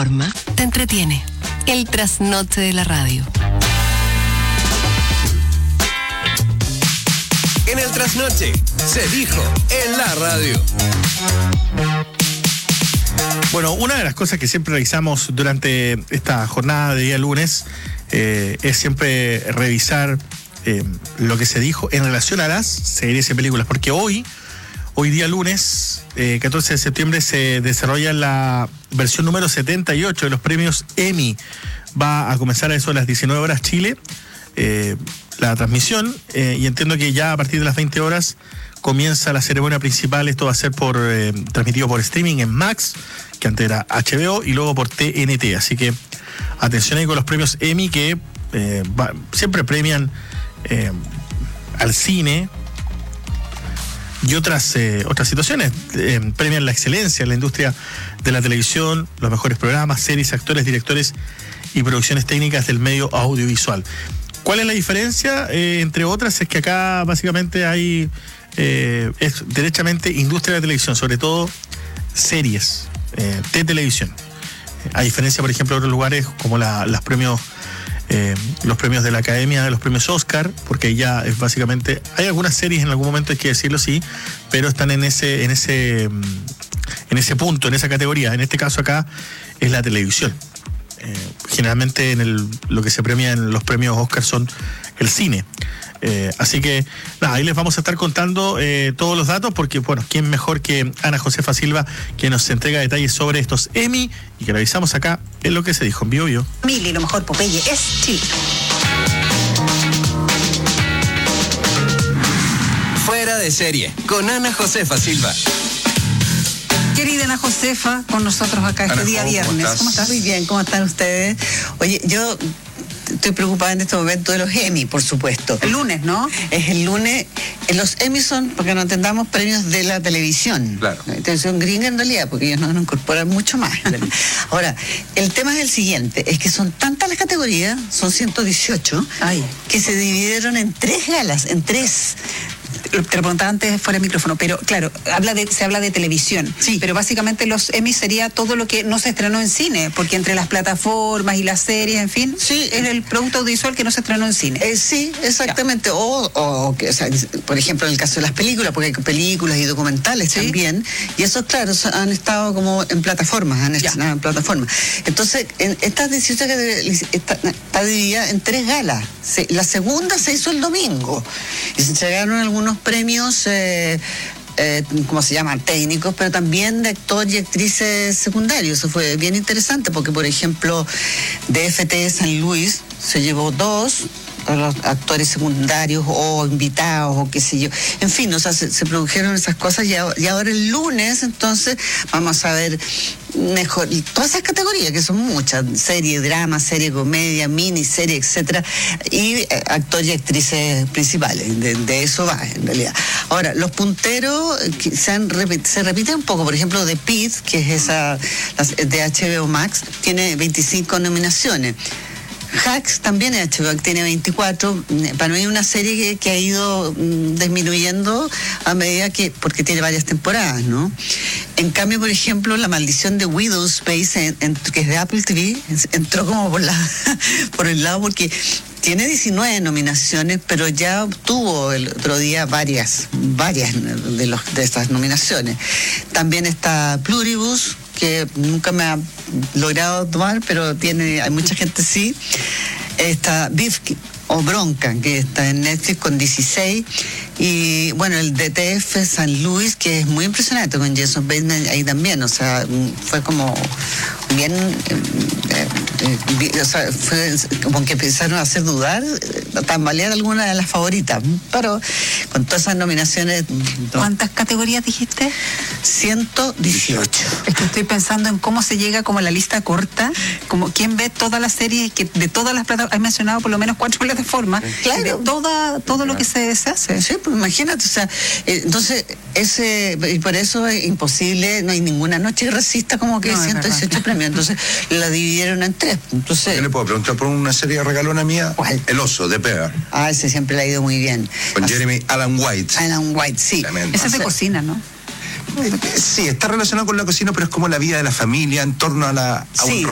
informa, te entretiene. El trasnoche de la radio. En el trasnoche se dijo en la radio. Bueno, una de las cosas que siempre revisamos durante esta jornada de día lunes es siempre revisar lo que se dijo en relación a las series y películas, porque hoy día lunes, 14 de septiembre, se desarrolla la versión número 78 de los premios Emmy. Va a comenzar a eso de las 19 horas Chile, la transmisión, y entiendo que ya a partir de las 20 horas comienza la ceremonia principal. Esto va a ser transmitido por streaming en Max, que antes era HBO, y luego por TNT. Así que atención ahí con los premios Emmy, que siempre premian al cine y otras situaciones. Premian la excelencia en la industria de la televisión, los mejores programas, series, actores, directores y producciones técnicas del medio audiovisual. ¿Cuál es la diferencia? Entre otras, es que acá básicamente hay es derechamente industria de la televisión, sobre todo series de televisión. A diferencia, por ejemplo, de otros lugares como los premios de la Academia, de los premios Oscar, porque ya es básicamente, hay algunas series en algún momento, hay que decirlo, sí, pero están en ese punto, en esa categoría. En este caso acá es la televisión. Generalmente lo que se premia en los premios Oscar son el cine. Así que nada, ahí les vamos a estar contando todos los datos, porque bueno, quién mejor que Ana Josefa Silva, que nos entrega detalles sobre estos Emmy y que revisamos acá en lo que se dijo en Bio Bio. Mili, lo mejor Popeye es Chile. Fuera de serie con Ana Josefa Silva. Querida Ana Josefa, con nosotros acá este día viernes. ¿Cómo estás? Muy bien, ¿cómo están ustedes? Oye, yo estoy preocupada en este momento de los Emmy, por supuesto. El lunes, ¿no? Es el lunes. Los Emmy son, porque no entendamos, premios de la televisión. Claro. La televisión gringa en realidad, porque ellos no incorporan mucho más. Ahora, el tema es el siguiente, es que son tantas las categorías, son 118, que se dividieron en 3 galas, en 3. Te lo preguntaba antes fuera de micrófono, pero claro, se habla de televisión, sí, pero básicamente los Emmy sería todo lo que no se estrenó en cine, porque entre las plataformas y las series, en fin, sí, es el producto audiovisual que no se estrenó en cine. Sí, exactamente. O sea, por ejemplo, en el caso de las películas, porque hay películas y documentales, ¿sí?, también, y esos, claro, han estado como en plataformas, han estrenado en plataformas. Entonces, esta 18 está dividida en 3 galas. La segunda se hizo el domingo y se entregaron algunos premios, ¿cómo se llaman? Técnicos, pero también de actor y actrices secundarios. Eso fue bien interesante porque, por ejemplo, DFT San Luis se llevó 2 a los actores secundarios o invitados o qué sé yo. En fin, o sea, se produjeron esas cosas y ahora el lunes, entonces, vamos a ver mejor todas esas categorías, que son muchas: serie, drama, serie, comedia, miniserie, etcétera, y actores y actrices principales. De eso va, en realidad. Ahora, los punteros se repiten un poco. Por ejemplo, The Pitt, que es esa de HBO Max, tiene 25 nominaciones. Hacks también es HBO, tiene 24. Para mí es una serie que ha ido disminuyendo a medida porque tiene varias temporadas, ¿no? En cambio, por ejemplo, La Maldición de Widow Space, que es de Apple TV, entró como por el lado, porque tiene 19 nominaciones, pero ya obtuvo el otro día varias de estas nominaciones. También está Pluribus, que nunca me ha logrado tomar, pero hay mucha gente sí. Está Beef o Bronca, que está en Netflix con 16. Y bueno, el DTF San Luis, que es muy impresionante, con Jason Bateman ahí también. O sea, fue como bien, o sea, fue como que empezaron a hacer dudar, tambalear alguna de las favoritas, pero con todas esas nominaciones. ¿Cuántas categorías dijiste? 118. Es que estoy pensando en cómo se llega como a la lista corta, como quién ve todas las series, que de todas las plataformas, has mencionado por lo menos 4 plataformas, claro, de todo lo que se hace. Sí, pues imagínate, o sea, entonces y por eso es imposible, no hay ninguna noche que resista como que 118 premios. Entonces la dividieron en 3. Entonces, yo le puedo preguntar por una serie regalona mía. ¿Cuál? El Oso, de Pega. Ese siempre le ha ido muy bien. Con Jeremy Allen White. Allen White, sí. Ese es de cocina, ¿no? Sí, está relacionado con la cocina, pero es como la vida de la familia en torno a un